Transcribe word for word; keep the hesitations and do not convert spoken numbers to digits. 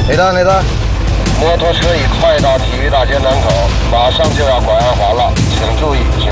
雷达雷达， 摩托车已快到体育大街门口，马上就要拐弯环了，请注意。